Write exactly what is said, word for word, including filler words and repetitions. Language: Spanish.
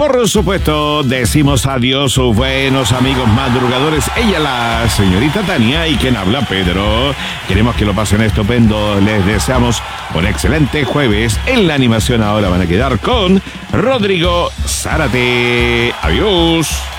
por supuesto, decimos adiós, sus buenos amigos madrugadores. Ella, la señorita Tania, y quien habla, Pedro. Queremos que lo pasen estupendo. Les deseamos un excelente jueves. En la animación ahora van a quedar con Rodrigo Zárate. Adiós.